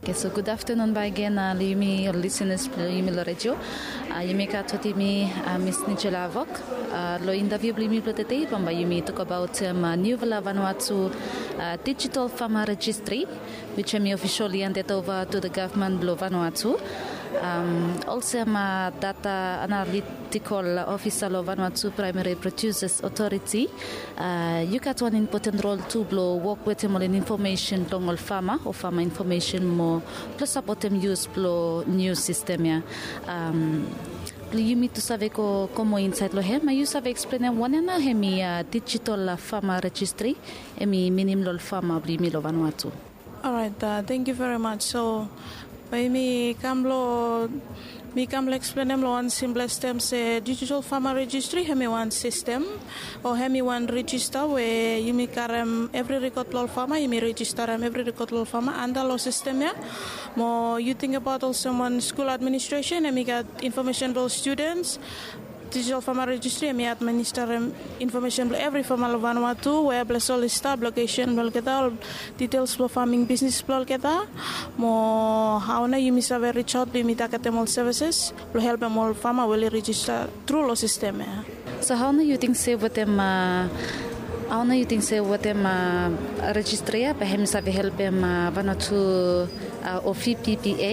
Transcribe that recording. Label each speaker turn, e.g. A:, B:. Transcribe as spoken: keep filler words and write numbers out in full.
A: Okay, so good afternoon ba again, uh, Yumi listeners, Yumi lo radio. Uh, Yumi ka toti mi uh, Miss Nigella Avok. Uh, lo interview blimi plotete pamba Yumi talk about um, uh, New Vala Vanuatu uh, digital farmer registry, which I officially handed over to the government of Vanuatu. Um, also, I'm a data analytical officer of Vanuatu Primary Producers Authority. Uh, you got one important role to blow work with them on information long all farmer or farmer information more plus support them use blow new system ya. Um, you meet to save ko como insight lo he, ma you save explain one na he mi uh, digital farmer registry e mi minimum farmer bli mi lo Vanuatu.
B: All right, uh, thank you very much. So By me kamlo me kamlo explain them one simple step say digital farmer registry hemi one system or hemi one register where you me karam every record law farmer you me register um, every record law farmer under law system ya. More you think about also one school administration and me got information about students. Digital farmer registry me administer um, information every farmer of Vanuatu where bless all star location blol kita all details for farming business blol kita mo how na you miss a very short limita katemol services will help them all farmer will register through lo system ya.
A: So how na you think say what them uh, how na you think say what them uh, register ya pa hem sa help them uh, Vanuatu uh, of P P A